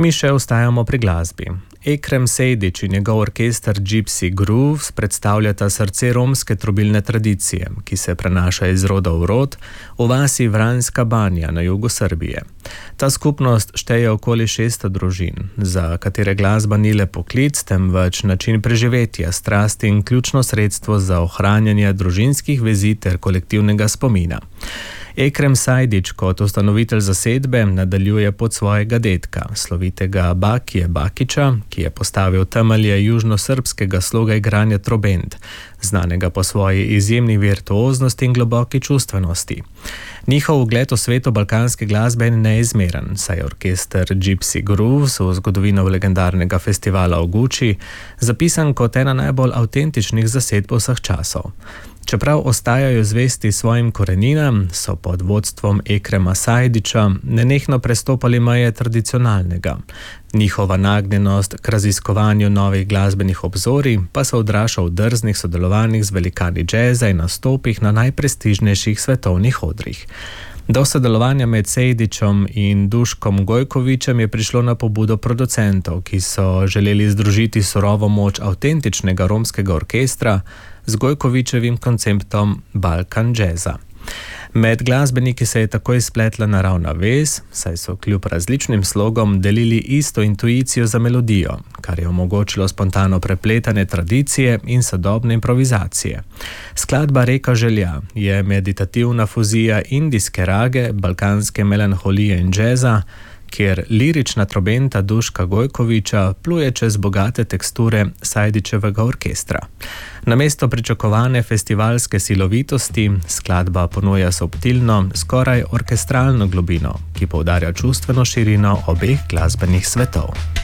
Mi še ostajamo pri glasbi. Ekrem Sejdić in njegov orkester Gypsy Grooves predstavljata srce romske trobilne tradicije, ki se prenaša iz roda v rod v vasi Vranjska Banja na jugu Srbije. Ta skupnost šteje okoli 600 družin, za katere glasba ni le poklic, temveč način preživetja, strasti in ključno sredstvo za ohranjanje družinskih vezi ter kolektivnega spomina. Ekrem Sejdić kot ustanovitelj zasedbe nadaljuje pot svojega dedka, slovitega Bakije Bakića, ki je postavil temelje južnosrbskega sloga igranja trobent, znanega po svoji izjemni virtuoznosti in globoki čustvenosti. Njihov ugled v svetu balkanske glasbe je neizmeren, saj je orkester Gypsy Grooves v zgodovino legendarnega festivala v Guči zapisan kot ena najbolj avtentičnih zasedb vseh časov. Čeprav ostajajo zvesti svojim koreninam, so pod vodstvom Ekrema Sejdića nenehno prestopali meje tradicionalnega. Njihova nagnjenost k raziskovanju novih glasbenih obzorij pa se odraža v drznih sodelovanjih z velikani džeza in nastopih na najprestižnejših svetovnih odrih. Do sodelovanja med Sejdićem in Duškom Gojkovićem je prišlo na pobudo producentov, ki so želeli združiti surovo moč avtentičnega romskega orkestra z Gojkovićevim konceptom Balkan džeza. Med glasbeniki se je takoj spletla naravna vez, saj so kljub različnim slogom delili isto intuicijo za melodijo, kar je omogočilo spontano prepletanje tradicije in sodobne improvizacije. Skladba Reka želja je meditativna fuzija indijske rage, balkanske melanholije in džeza, kjer lirična trobenta Duška Gojkovića pluje čez bogate teksture Sejdićevega orkestra. Namesto pričakovane festivalske silovitosti, skladba ponuja subtilno, skoraj orkestralno globino, ki poudarja čustveno širino obeh glasbenih svetov.